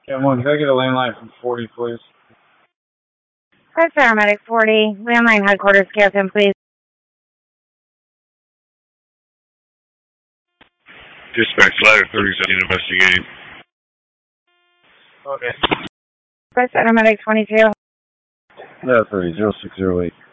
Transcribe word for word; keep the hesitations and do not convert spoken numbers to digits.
Yeah, one, can I get a landline from forty, please? Press paramedic forty, landline headquarters, Captain, please. Dispatch ladder thirty-seven investigating. Okay. Press paramedic twenty-two. Yeah, thirty, zero six zero eight.